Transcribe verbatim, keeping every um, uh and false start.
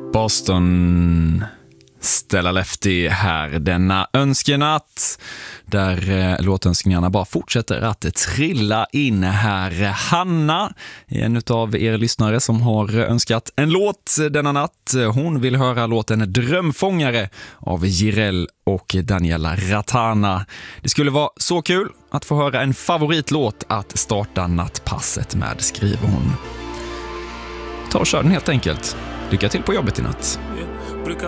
Boston, Stella Lefty här denna önskenatt där eh, låtönskningarna bara fortsätter att trilla in här. Hanna är en av er lyssnare som har önskat en låt denna natt. Hon vill höra låten Drömfångare av Jireel och Daniela Ratana. Det skulle vara så kul att få höra en favoritlåt att starta nattpasset med, skriver hon. Ta och kör den helt enkelt. Lycka till på jobbet i natt.